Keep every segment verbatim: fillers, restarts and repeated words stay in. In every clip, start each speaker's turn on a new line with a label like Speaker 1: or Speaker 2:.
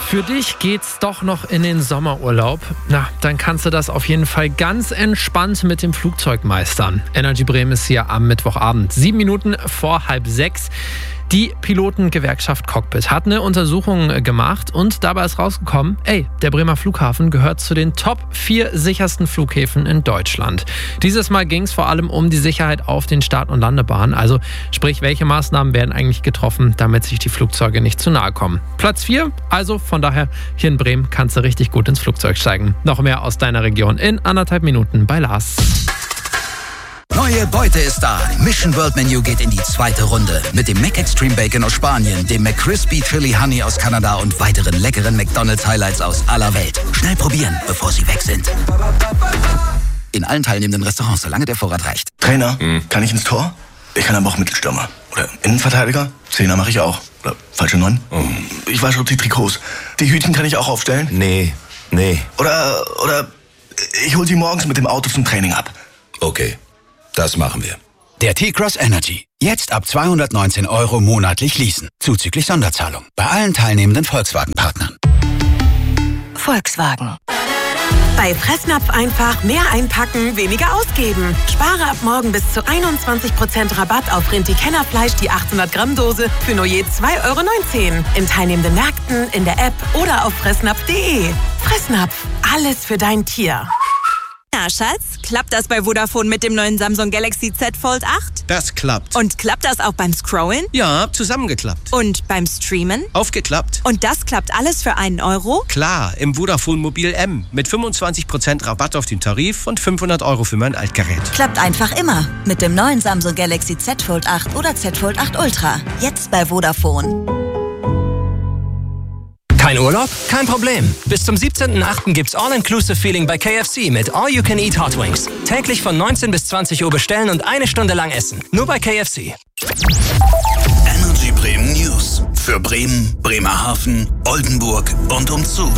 Speaker 1: Für dich geht's doch noch in den Sommerurlaub. Na, dann kannst du das auf jeden Fall ganz entspannt mit dem Flugzeug meistern. Energy Bremen ist hier am Mittwochabend, sieben Minuten vor halb sechs. Die Pilotengewerkschaft Cockpit hat eine Untersuchung gemacht und dabei ist rausgekommen, ey, der Bremer Flughafen gehört zu den Top vier sichersten Flughäfen in Deutschland. Dieses Mal ging es vor allem um die Sicherheit auf den Start- und Landebahnen. Also sprich, welche Maßnahmen werden eigentlich getroffen, damit sich die Flugzeuge nicht zu nahe kommen. Platz vier, also von daher hier in Bremen kannst du richtig gut ins Flugzeug steigen. Noch mehr aus deiner Region in anderthalb Minuten bei Lars.
Speaker 2: Neue Beute ist da. Mission World Menu geht in die zweite Runde. Mit dem McExtreme Bacon aus Spanien, dem McCrispy Chili Honey aus Kanada und weiteren leckeren McDonald's Highlights aus aller Welt. Schnell probieren, bevor sie weg sind. In allen teilnehmenden Restaurants, solange der Vorrat reicht.
Speaker 3: Trainer, mhm. kann ich ins Tor? Ich kann aber auch Mittelstürmer. Oder Innenverteidiger? Zehner mache ich auch. Oder falsche Neun? Mhm. Ich wasche die Trikots. Die Hütchen kann ich auch aufstellen?
Speaker 4: Nee, nee.
Speaker 3: Oder, oder ich hol sie morgens mit dem Auto zum Training ab.
Speaker 4: Okay. Das machen wir.
Speaker 2: Der T-Cross Energy. Jetzt ab zweihundertneunzehn Euro monatlich leasen. Zuzüglich Sonderzahlung. Bei allen teilnehmenden Volkswagen-Partnern.
Speaker 5: Volkswagen. Bei Fressnapf einfach mehr einpacken, weniger ausgeben. Spare ab morgen bis zu einundzwanzig Prozent Rabatt auf Rinti-Kennerfleisch, die achthundert Gramm Dose für nur je zwei Euro neunzehn. In teilnehmenden Märkten, in der App oder auf fressnapf punkt de. Fressnapf. Alles für dein Tier.
Speaker 6: Na, Schatz, klappt das bei Vodafone mit dem neuen Samsung Galaxy Z Fold acht?
Speaker 7: Das klappt.
Speaker 6: Und klappt das auch beim Scrollen?
Speaker 7: Ja, zusammengeklappt.
Speaker 6: Und beim Streamen?
Speaker 7: Aufgeklappt.
Speaker 6: Und das klappt alles für einen Euro?
Speaker 7: Klar, im Vodafone Mobil M. Mit fünfundzwanzig Prozent Rabatt auf den Tarif und fünfhundert Euro für mein Altgerät.
Speaker 8: Klappt einfach immer. Mit dem neuen Samsung Galaxy Z Fold acht oder Z Fold acht Ultra. Jetzt bei Vodafone.
Speaker 9: Kein Urlaub? Kein Problem. Bis zum siebzehnten achten gibt's All-Inclusive-Feeling bei K F C mit All-You-Can-Eat Hot Wings. Täglich von neunzehn bis zwanzig Uhr bestellen und eine Stunde lang essen. Nur bei K F C.
Speaker 2: Energy Bremen News. Für Bremen, Bremerhaven, Oldenburg und umzu.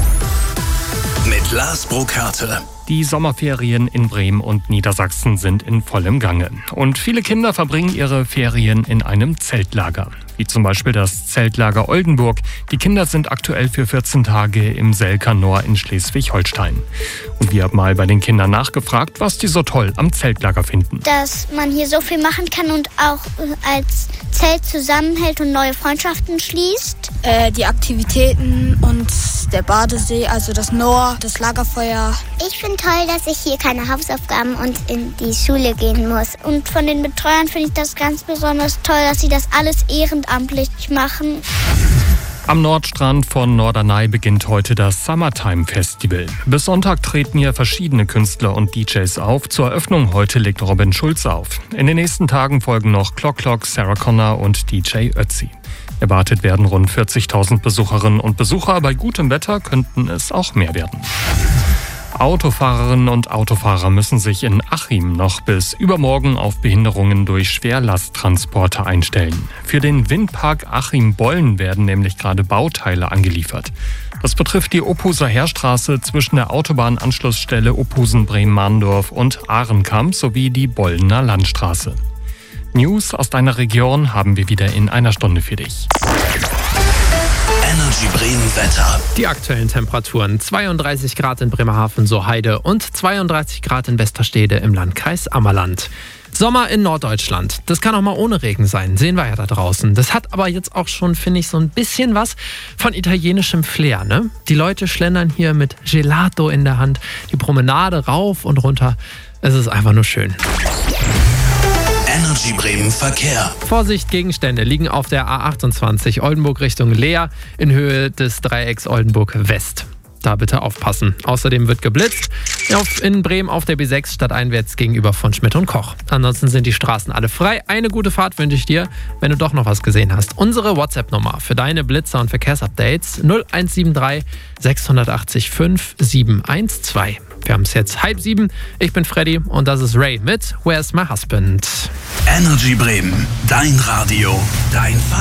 Speaker 2: Mit Lars Burkhardt.
Speaker 10: Die Sommerferien in Bremen und Niedersachsen sind in vollem Gange. Und viele Kinder verbringen ihre Ferien in einem Zeltlager. Wie zum Beispiel das Zeltlager Oldenburg. Die Kinder sind aktuell für vierzehn Tage im Selkanor in Schleswig-Holstein. Und wir haben mal bei den Kindern nachgefragt, was die so toll am Zeltlager finden.
Speaker 11: Dass man hier so viel machen kann und auch als Zelt zusammenhält und neue Freundschaften schließt.
Speaker 12: Äh, die Aktivitäten und der Badesee, also das Noor, das Lagerfeuer.
Speaker 11: Ich finde toll, dass ich hier keine Hausaufgaben und in die Schule gehen muss. Und von den Betreuern finde ich das ganz besonders toll, dass sie das alles ehrenamtlich machen.
Speaker 10: Am Nordstrand von Norderney beginnt heute das Summertime Festival. Bis Sonntag treten hier verschiedene Künstler und D Js auf. Zur Eröffnung heute legt Robin Schulz auf. In den nächsten Tagen folgen noch Clock Clock, Sarah Connor und D J Ötzi. Erwartet werden rund vierzigtausend Besucherinnen und Besucher. Bei gutem Wetter könnten es auch mehr werden. Autofahrerinnen und Autofahrer müssen sich in Achim noch bis übermorgen auf Behinderungen durch Schwerlasttransporte einstellen. Für den Windpark Achim-Bollen werden nämlich gerade Bauteile angeliefert. Das betrifft die Ophuser Heerstraße zwischen der Autobahnanschlussstelle Ophusen-Bremen-Mahndorf und Ahrenkamp sowie die Bollener Landstraße. News aus deiner Region haben wir wieder in einer Stunde für dich.
Speaker 2: Energy Bremen Wetter.
Speaker 1: Die aktuellen Temperaturen: zweiunddreißig Grad in Bremerhaven, Soheide und zweiunddreißig Grad in Westerstede im Landkreis Ammerland. Sommer in Norddeutschland. Das kann auch mal ohne Regen sein, sehen wir ja da draußen. Das hat aber jetzt auch schon, finde ich, so ein bisschen was von italienischem Flair, ne? Die Leute schlendern hier mit Gelato in der Hand, die Promenade rauf und runter. Es ist einfach nur schön.
Speaker 2: Energy Bremen Verkehr.
Speaker 1: Vorsicht, Gegenstände liegen auf der A achtundzwanzig Oldenburg Richtung Leer in Höhe des Dreiecks Oldenburg West. Da bitte aufpassen. Außerdem wird geblitzt auf, in Bremen auf der B sechs stadteinwärts gegenüber von Schmidt und Koch. Ansonsten sind die Straßen alle frei. Eine gute Fahrt wünsche ich dir, wenn du doch noch was gesehen hast. Unsere WhatsApp-Nummer für deine Blitzer- und Verkehrsupdates null eins sieben drei sechs acht fünf sieben eins zwei. Wir haben es jetzt halb sieben. Ich bin Freddy und das ist Ray mit Where's My Husband?
Speaker 2: Energy Bremen, dein Radio, dein Fall.